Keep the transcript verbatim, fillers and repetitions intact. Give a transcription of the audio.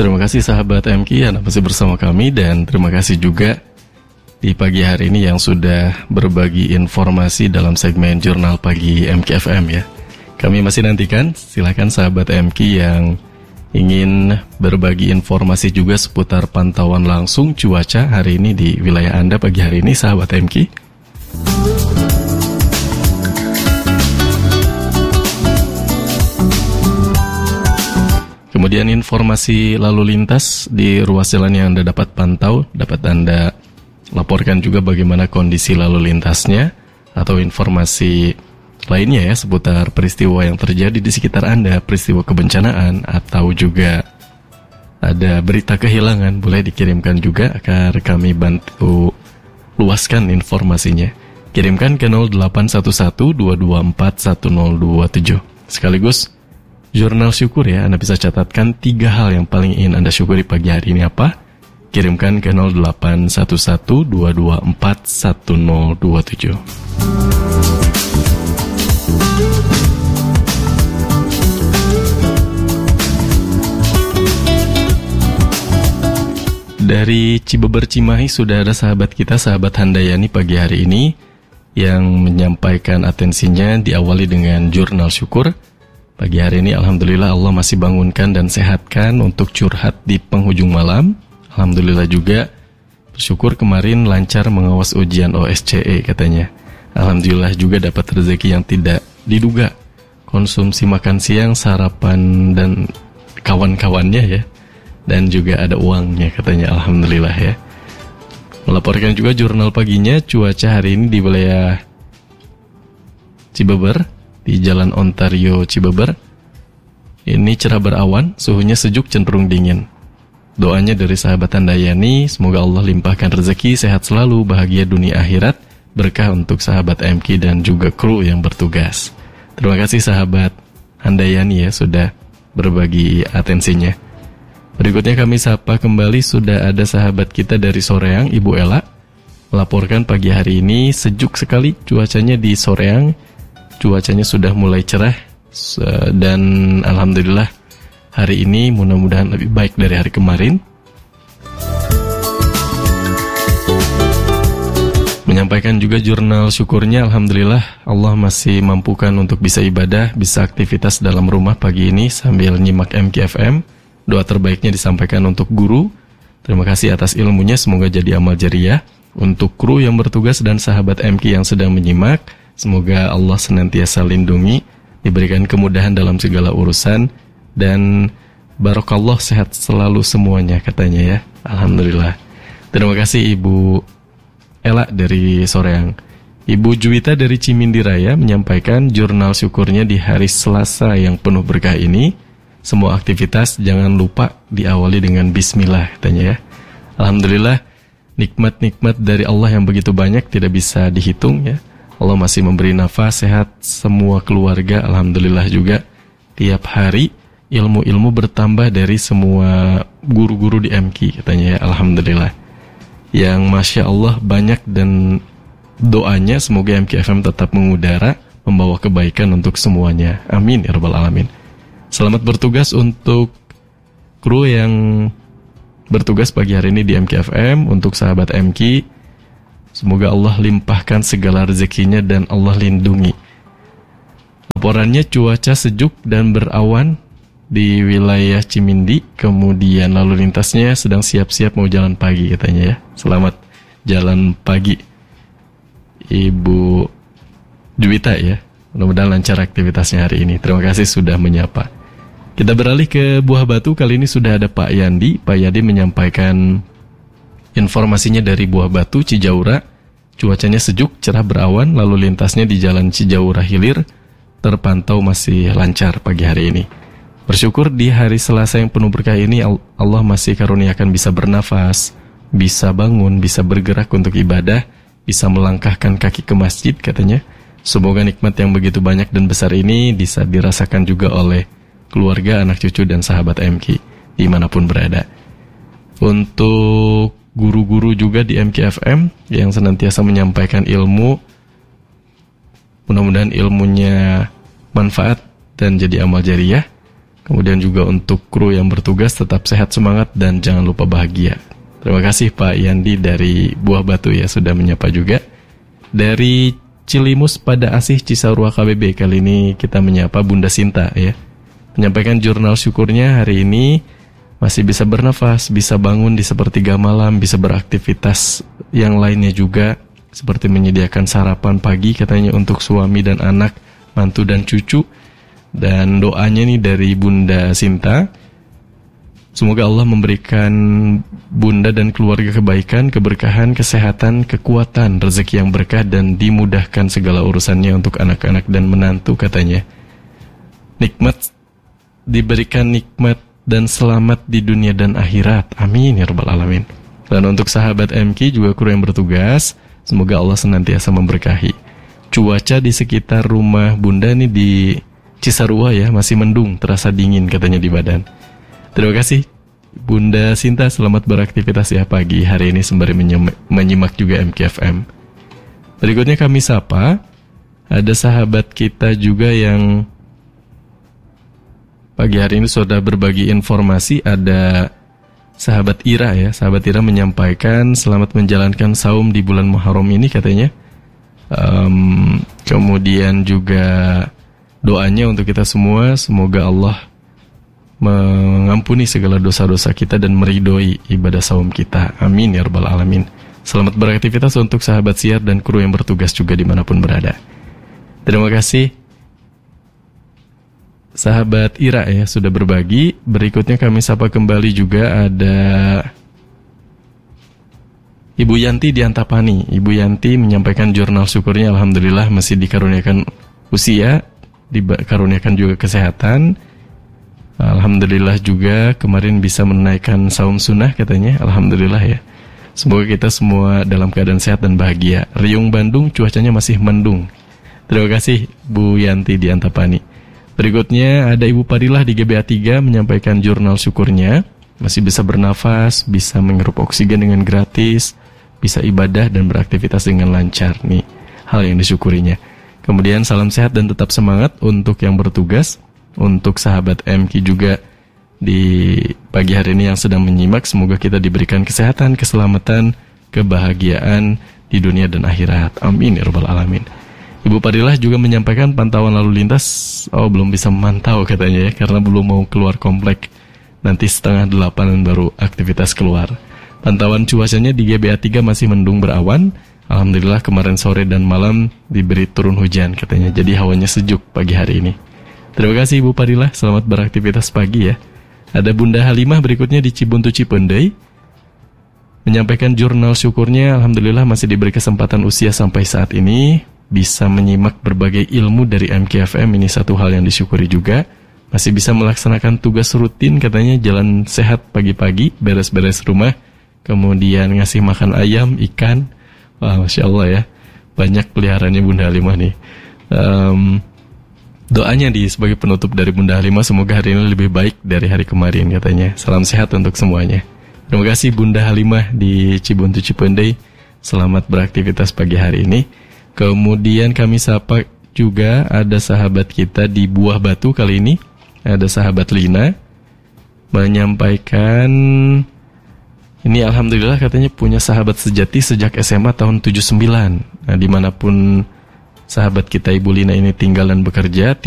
Terima kasih sahabat M K yang masih bersama kami, dan terima kasih juga di pagi hari ini yang sudah berbagi informasi dalam segmen Jurnal Pagi M K F M ya. Kami masih nantikan, silakan sahabat M K yang ingin berbagi informasi juga seputar pantauan langsung cuaca hari ini di wilayah Anda pagi hari ini sahabat M K. Kemudian informasi lalu lintas di ruas jalan yang Anda dapat pantau, dapat Anda laporkan juga bagaimana kondisi lalu lintasnya, atau informasi lainnya ya seputar peristiwa yang terjadi di sekitar Anda, peristiwa kebencanaan, atau juga ada berita kehilangan, boleh dikirimkan juga agar kami bantu luaskan informasinya. Kirimkan ke nol delapan satu satu dua dua empat satu nol dua tujuh. Sekaligus jurnal syukur ya, Anda bisa catatkan tiga hal yang paling ingin Anda syukuri pagi hari ini apa? Kirimkan ke nol delapan satu satu dua dua empat satu nol dua tujuh. Dari Cibeber Cimahi sudah ada sahabat kita, sahabat Handayani pagi hari ini yang menyampaikan atensinya diawali dengan jurnal syukur. Pagi hari ini alhamdulillah Allah masih bangunkan dan sehatkan untuk curhat di penghujung malam. Alhamdulillah juga bersyukur kemarin lancar mengawas ujian O S C E katanya. Alhamdulillah juga dapat rezeki yang tidak diduga. Konsumsi makan siang, sarapan dan kawan-kawannya ya. Dan juga ada uangnya katanya, alhamdulillah ya. Melaporkan juga jurnal paginya cuaca hari ini di wilayah Cibeber, di Jalan Ontario Cibeber. Ini cerah berawan, suhunya sejuk cenderung dingin. Doanya dari sahabat Handayani, semoga Allah limpahkan rezeki, sehat selalu, bahagia dunia akhirat, berkah untuk sahabat M K dan juga kru yang bertugas. Terima kasih sahabat Handayani ya sudah berbagi atensinya. Berikutnya kami sapa kembali, sudah ada sahabat kita dari Soreang, Ibu Ella, melaporkan pagi hari ini sejuk sekali cuacanya di Soreang. Cuacanya sudah mulai cerah dan alhamdulillah hari ini mudah-mudahan lebih baik dari hari kemarin. Menyampaikan juga jurnal syukurnya, alhamdulillah Allah masih mampukan untuk bisa ibadah, bisa aktivitas dalam rumah pagi ini sambil nyimak M K F M. Doa terbaiknya disampaikan untuk guru. Terima kasih atas ilmunya, semoga jadi amal jariah. Untuk kru yang bertugas dan sahabat M K yang sedang menyimak, semoga Allah senantiasa lindungi, diberikan kemudahan dalam segala urusan, dan barokallah sehat selalu semuanya katanya ya. Alhamdulillah. Terima kasih Ibu Ella dari Soreang. Ibu Juwita dari Cimindi Raya menyampaikan jurnal syukurnya di hari Selasa yang penuh berkah ini. Semua aktivitas jangan lupa diawali dengan bismillah katanya ya. Alhamdulillah, nikmat-nikmat dari Allah yang begitu banyak tidak bisa dihitung ya. Allah masih memberi nafas, sehat semua keluarga, alhamdulillah juga. Tiap hari ilmu-ilmu bertambah dari semua guru-guru di M K katanya ya, alhamdulillah. Yang Masya Allah banyak, dan doanya semoga M K F M tetap mengudara, membawa kebaikan untuk semuanya. Amin ya rabbal alamin. Selamat bertugas untuk kru yang bertugas pagi hari ini di M K F M. Untuk sahabat M K, semoga Allah limpahkan segala rezekinya dan Allah lindungi. Laporannya cuaca sejuk dan berawan di wilayah Cimindi. Kemudian lalu lintasnya sedang siap-siap mau jalan pagi katanya ya. Selamat jalan pagi Ibu Juwita ya. Mudah-mudahan lancar aktivitasnya hari ini. Terima kasih sudah menyapa. Kita beralih ke Buah Batu. Kali ini sudah ada Pak Yandi. Pak Yandi menyampaikan informasinya dari Buah Batu, Cijaura. Cuacanya sejuk, cerah berawan, lalu lintasnya di Jalan Cijaura Hilir terpantau masih lancar pagi hari ini. Bersyukur di hari Selasa yang penuh berkah ini Allah masih karuniakan bisa bernafas, bisa bangun, bisa bergerak untuk ibadah, bisa melangkahkan kaki ke masjid katanya. Semoga nikmat yang begitu banyak dan besar ini bisa dirasakan juga oleh keluarga, anak cucu, dan sahabat M K dimanapun berada. Untuk guru-guru juga di M K F M yang senantiasa menyampaikan ilmu, mudah-mudahan ilmunya manfaat dan jadi amal jariah. Kemudian juga untuk kru yang bertugas tetap sehat, semangat, dan jangan lupa bahagia. Terima kasih Pak Yandi dari Buah Batu ya, sudah menyapa juga. Dari Cilimus pada Asih Cisarua K B B, kali ini kita menyapa Bunda Sinta ya. Menyampaikan jurnal syukurnya hari ini masih bisa bernafas, bisa bangun di sepertiga malam, bisa beraktivitas yang lainnya juga, seperti menyediakan sarapan pagi katanya untuk suami dan anak, mantu dan cucu. Dan doanya nih dari Bunda Sinta, semoga Allah memberikan Bunda dan keluarga kebaikan, keberkahan, kesehatan, kekuatan, rezeki yang berkah, dan dimudahkan segala urusannya untuk anak-anak dan menantu katanya. Nikmat, diberikan nikmat dan selamat di dunia dan akhirat. Amin ya rabbal alamin. Dan untuk sahabat M K juga kru yang bertugas, semoga Allah senantiasa memberkahi. Cuaca di sekitar rumah Bunda nih di Cisarua ya, masih mendung, terasa dingin katanya di badan. Terima kasih Bunda Sinta, selamat beraktivitas ya pagi hari ini sembari menyimak, menyimak juga M K F M. Berikutnya kami sapa, ada sahabat kita juga yang pagi hari ini sudah berbagi informasi. Ada sahabat Ira ya, sahabat Ira menyampaikan selamat menjalankan saum di bulan Muharram ini katanya. Um, kemudian juga doanya untuk kita semua, semoga Allah mengampuni segala dosa-dosa kita dan meridhoi ibadah saum kita. Amin ya rabbal alamin. Selamat beraktivitas untuk sahabat siar dan kru yang bertugas juga dimanapun berada. Terima kasih sahabat Ira ya sudah berbagi. Berikutnya kami sapa kembali juga ada Ibu Yanti di Antapani. Ibu Yanti menyampaikan jurnal syukurnya, alhamdulillah masih dikaruniakan usia, dikaruniakan juga kesehatan. Alhamdulillah juga kemarin bisa menaikkan saum sunnah katanya. Alhamdulillah ya. Semoga kita semua dalam keadaan sehat dan bahagia. Riung Bandung cuacanya masih mendung. Terima kasih Bu Yanti di Antapani. Berikutnya ada Ibu Padilah di G B A tiga menyampaikan jurnal syukurnya. Masih bisa bernafas, bisa menghirup oksigen dengan gratis, bisa ibadah dan beraktivitas dengan lancar. Nih hal yang disyukurinya. Kemudian salam sehat dan tetap semangat untuk yang bertugas. Untuk sahabat M K juga di pagi hari ini yang sedang menyimak, semoga kita diberikan kesehatan, keselamatan, kebahagiaan di dunia dan akhirat. Amin ya rabbal alamin. Ibu Padilah juga menyampaikan pantauan lalu lintas. Oh belum bisa memantau katanya ya, karena belum mau keluar komplek. Nanti setengah delapan baru aktivitas keluar. Pantauan cuacanya di G B A tiga masih mendung berawan. Alhamdulillah kemarin sore dan malam diberi turun hujan katanya, jadi hawanya sejuk pagi hari ini. Terima kasih Ibu Padilah, selamat beraktivitas pagi ya. Ada Bunda Halimah berikutnya di Cibuntu Cipendei menyampaikan jurnal syukurnya, alhamdulillah masih diberi kesempatan usia sampai saat ini bisa menyimak berbagai ilmu dari M K F M. Ini satu hal yang disyukuri juga. Masih bisa melaksanakan tugas rutin katanya, jalan sehat pagi-pagi, beres-beres rumah, kemudian ngasih makan ayam, ikan. Wah Masya Allah ya, banyak peliharaannya Bunda Halimah nih. um, Doanya di sebagai penutup dari Bunda Halimah, semoga hari ini lebih baik dari hari kemarin katanya. Salam sehat untuk semuanya. Terima kasih Bunda Halimah di Cibuntu Cipendei. Selamat beraktivitas pagi hari ini. Kemudian kami sapa juga ada sahabat kita di Buah Batu kali ini. Ada sahabat Lina menyampaikan ini alhamdulillah katanya punya sahabat sejati sejak S M A tahun tujuh puluh sembilan. Nah dimanapun sahabat kita Ibu Lina ini tinggal dan bekerja,